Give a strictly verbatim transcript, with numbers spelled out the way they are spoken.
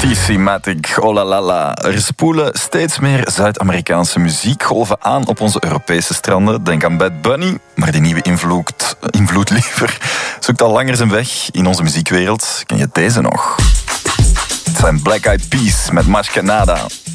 T-Matic, oh la la la. Er spoelen steeds meer Zuid-Amerikaanse muziekgolven aan op onze Europese stranden. Denk aan Bad Bunny, maar die nieuwe invloed, invloed liever zoekt al langer zijn weg in onze muziekwereld. Ken je deze nog? Het zijn Black Eyed Peas met Más Que Nada.